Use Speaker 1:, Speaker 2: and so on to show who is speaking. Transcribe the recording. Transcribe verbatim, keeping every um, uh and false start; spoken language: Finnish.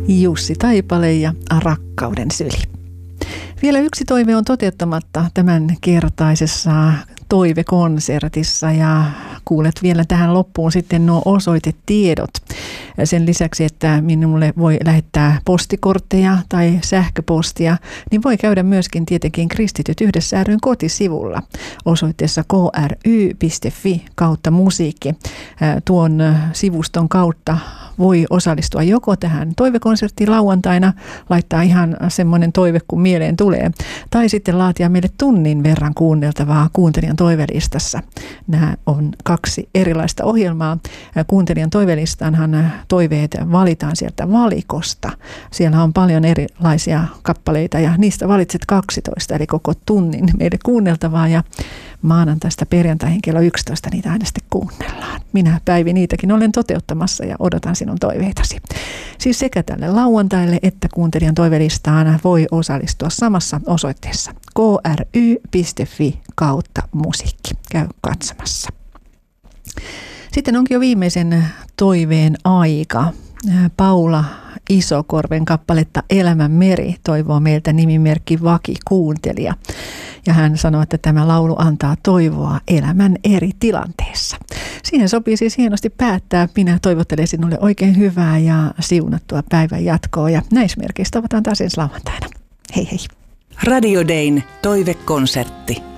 Speaker 1: Jussi Taipale ja Rakkauden syli. Vielä yksi toive on toteuttamatta tämän kertaisessa toivekonsertissa ja kuulet vielä tähän loppuun sitten nuo osoitetiedot. Sen lisäksi, että minulle voi lähettää postikortteja tai sähköpostia, niin voi käydä myöskin tietenkin Kristityt yhdessä ry:n kotisivulla osoitteessa k r y piste f i kautta musiikki. Tuon sivuston kautta voi osallistua joko tähän toivekonserttiin lauantaina, laittaa ihan semmoinen toive, kun mieleen tulee, tai sitten laatia meille tunnin verran kuunneltavaa kuuntelijan toivelistassa. Nämä on kaksi erilaista ohjelmaa. Kuuntelijan toivelistanhan toiveet valitaan sieltä valikosta. Siellä on paljon erilaisia kappaleita ja niistä valitset kaksitoista, eli koko tunnin meille kuunneltavaa ja maanantaista perjantaihin kello yksitoista niitä aina sitten kuunnellaan. Minä Päivi niitäkin olen toteuttamassa ja odotan sinun toiveitasi. Siis sekä tälle lauantaille että kuuntelijan toivelistaan voi osallistua samassa osoitteessa k r y piste f i kautta musiikki. Käy katsomassa. Sitten onkin jo viimeisen toiveen aika. Paula Isokorven kappaletta Elämän meri toivoo meiltä nimimerkki Vaki kuuntelija. Ja hän sanoo, että tämä laulu antaa toivoa elämän eri tilanteessa. Siihen sopii siis hienosti päättää. Minä toivottelen sinulle oikein hyvää ja siunattua päivän jatkoa. Ja näissä merkeissä tavataan taas ensi lauantaina. Hei hei.
Speaker 2: Radio Dayn toivekonsertti.